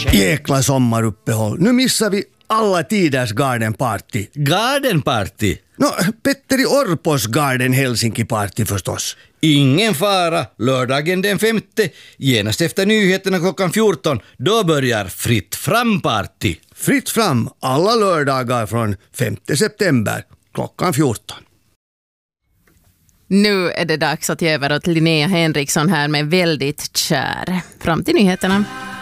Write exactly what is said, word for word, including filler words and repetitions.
Jäkla sommaruppehåll. Nu missar vi alla tiders garden party. Garden party? No, Petteri Orpos garden Helsinki party förstås. Ingen fara, lördagen den femte, genast efter nyheterna klockan fjorton, då börjar Fritt fram party. Fritt fram alla lördagar från femte september klockan fjorton. Nu är det dags att ge över åt Linnea Henriksson här med Väldigt kär. Fram till nyheterna.